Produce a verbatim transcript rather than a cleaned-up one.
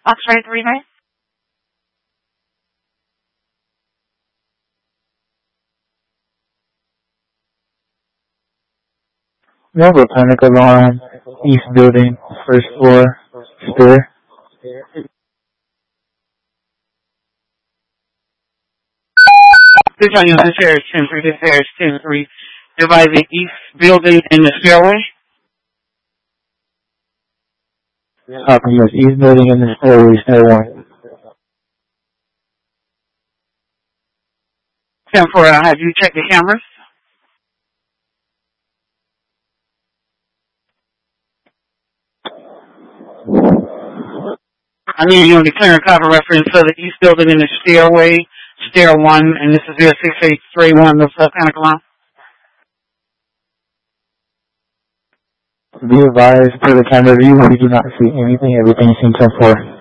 Oxford three nine. We have a panic alarm, East Building, first floor, stair. This on you, this here is ten three, this here is ten three. Divide the East Building in the stairway. Copy, yes, East Building in the stairway, stair one. ten four, uh, have you checked the cameras? I need you to declare a copy reference for the East Building in the stairway, stair one, and this is zero six eight three one, the panic alarm. Be advised, per the camera view, we do not see anything, everything seems ten four.